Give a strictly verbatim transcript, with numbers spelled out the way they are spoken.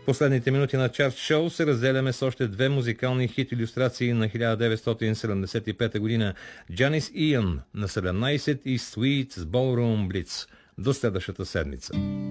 последните минути на Чарт Шоу се разделяме с още две музикални хит илюстрации на хиляда деветстотин седемдесет и пета година. Джанис Иан на седемнайсет и Sweet с Ballroom Blitz. До следващата седмица.